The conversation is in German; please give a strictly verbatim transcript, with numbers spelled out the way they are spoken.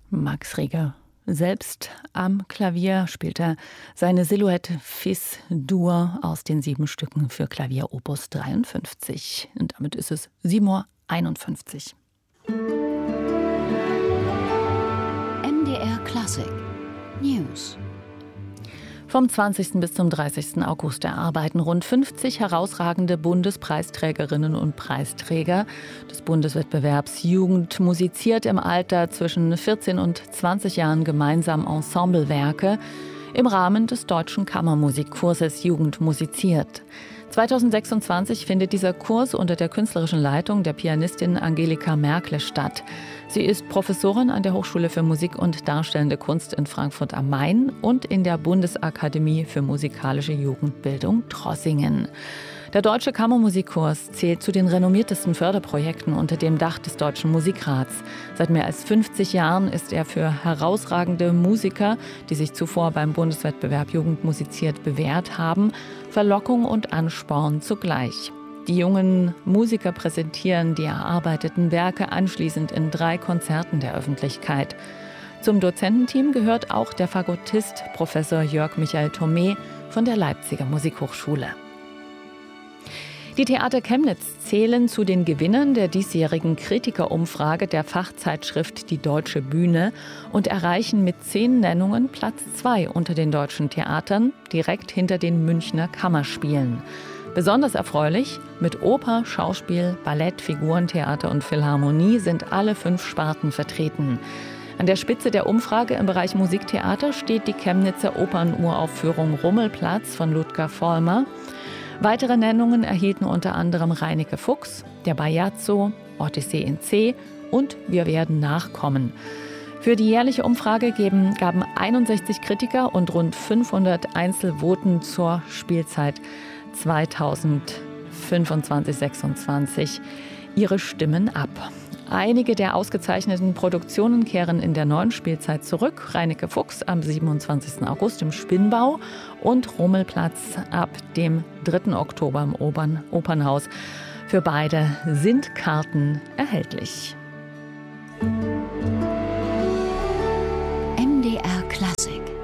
Max Reger. Selbst am Klavier spielt er seine Silhouette Fis Dur aus den sieben Stücken für Klavier Opus dreiundfünfzig. Und damit ist es sieben Uhr einundfünfzig. M D R Klassik News. Vom zwanzigsten bis zum dreißigsten August erarbeiten rund fünfzig herausragende Bundespreisträgerinnen und Preisträger des Bundeswettbewerbs Jugend musiziert im Alter zwischen vierzehn und zwanzig Jahren gemeinsam Ensemblewerke im Rahmen des Deutschen Kammermusikkurses Jugend musiziert. zweitausendsechsundzwanzig findet dieser Kurs unter der künstlerischen Leitung der Pianistin Angelika Merkle statt. Sie ist Professorin an der Hochschule für Musik und Darstellende Kunst in Frankfurt am Main und in der Bundesakademie für musikalische Jugendbildung Trossingen. Der Deutsche Kammermusikkurs zählt zu den renommiertesten Förderprojekten unter dem Dach des Deutschen Musikrats. Seit mehr als fünfzig Jahren ist er für herausragende Musiker, die sich zuvor beim Bundeswettbewerb Jugend musiziert bewährt haben, Verlockung und Ansporn zugleich. Die jungen Musiker präsentieren die erarbeiteten Werke anschließend in drei Konzerten der Öffentlichkeit. Zum Dozententeam gehört auch der Fagottist Professor Jörg Michael Thomé von der Leipziger Musikhochschule. Die Theater Chemnitz zählen zu den Gewinnern der diesjährigen Kritikerumfrage der Fachzeitschrift Die Deutsche Bühne und erreichen mit zehn Nennungen Platz zwei unter den deutschen Theatern, direkt hinter den Münchner Kammerspielen. Besonders erfreulich, mit Oper, Schauspiel, Ballett, Figurentheater und Philharmonie sind alle fünf Sparten vertreten. An der Spitze der Umfrage im Bereich Musiktheater steht die Chemnitzer Opernuraufführung Rummelplatz von Ludger Vollmer. Weitere Nennungen erhielten unter anderem Reineke Fuchs, der Bajazzo, Odyssee in C und Wir werden nachkommen. Für die jährliche Umfrage geben, gaben einundsechzig Kritiker und rund fünfhundert Einzelvoten zur Spielzeit zweitausendfünfundzwanzig sechsundzwanzig ihre Stimmen ab. Einige der ausgezeichneten Produktionen kehren in der neuen Spielzeit zurück. Reineke Fuchs am siebenundzwanzigsten August im Spinnbau und Rummelplatz ab dem dritten Oktober im Opern- Opernhaus. Für beide sind Karten erhältlich. M D R Klassik.